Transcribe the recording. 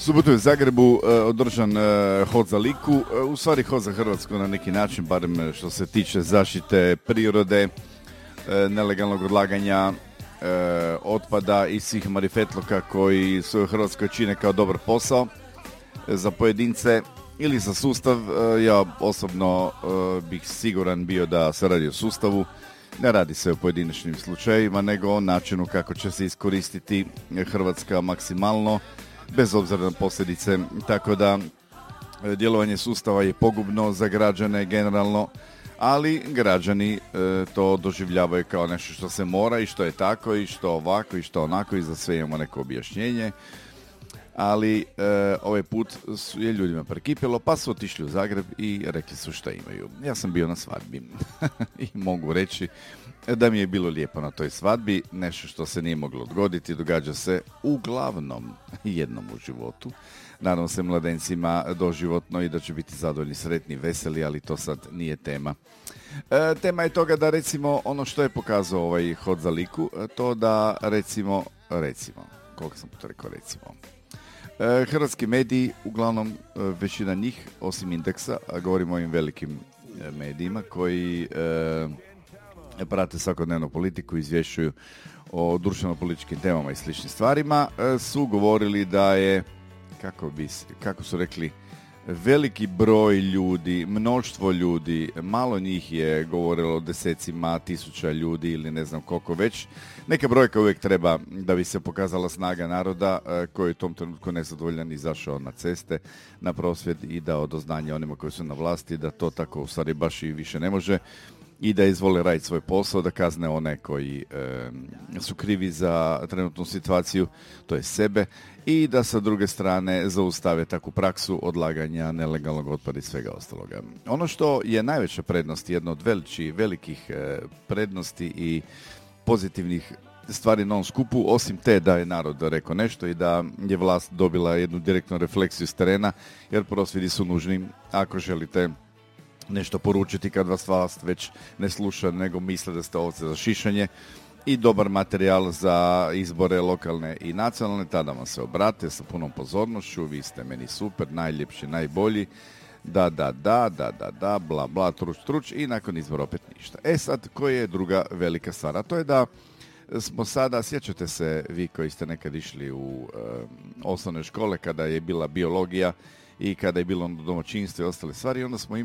subotu je u Zagrebu održan hod za Liku, u stvari hod za Hrvatsku na neki način, barem što se tiče zaštite prirode, nelegalnog odlaganja otpada i svih marifetluka koji su u Hrvatskoj čine kao dobar posao za pojedince ili za sustav. Ja osobno bih siguran bio da se radi o sustavu. Ne radi se o pojedinačnim slučajevima, nego o načinu kako će se iskoristiti Hrvatska maksimalno, bez obzira na posljedice. Tako da djelovanje sustava je pogubno za građane generalno, ali građani to doživljavaju kao nešto što se mora i što je tako i što ovako i što onako i za sve imamo neko objašnjenje. Ali ovaj put je ljudima prekipjelo, pa su otišli u Zagreb i rekli su šta imaju. Ja sam bio na svadbi i mogu reći da mi je bilo lijepo na toj svadbi, nešto što se nije moglo odgoditi, događa se uglavnom jednom u životu. Nadam se mladencima doživotno i da će biti zadovoljni, sretni, veseli, ali to sad nije tema. Tema je toga da recimo ono što je pokazao ovaj hod za Liku, to da recimo, koliko sam puta rekao recimo, hrvatski mediji, uglavnom većina njih, osim Indeksa, a govorimo o ovim velikim medijima koji prate svakodnevnu politiku, izvješćuju o društveno-političkim temama i sličnim stvarima, su govorili da je, kako su rekli, veliki broj ljudi, mnoštvo ljudi, malo njih je govorilo o desecima tisuća ljudi ili ne znam koliko već. Neka brojka uvijek treba da bi se pokazala snaga naroda koji je u tom trenutku nezadovoljan izašao na ceste, na prosvjed i dao do znanja onima koji su na vlasti da to tako u stvari baš i više ne može i da izvole raditi svoj posao, da kazne one koji su krivi za trenutnu situaciju, to je sebe, i da sa druge strane zaustave takvu praksu odlaganja nelegalnog otpada i svega ostaloga. Ono što je najveća prednost, jedna od velikih prednosti i pozitivnih stvari na ovom skupu, osim te da je narod rekao nešto i da je vlast dobila jednu direktnu refleksiju s terena, jer prosvjedi su nužni ako želite nešto poručiti kad vas vlast već ne sluša, nego misle da ste ovce za šišanje, i dobar materijal za izbore lokalne i nacionalne. Tada vam se obrate sa punom pozornošću, vi ste meni super, najljepši, najbolji, da, bla, bla, truć i nakon izbora opet ništa. Sad, koja je druga velika stvar? A to je da smo sada, sjećate se vi koji ste nekad išli u osnovne škole kada je bila biologija i kada je bilo domaćinstvo i ostale stvari, onda smo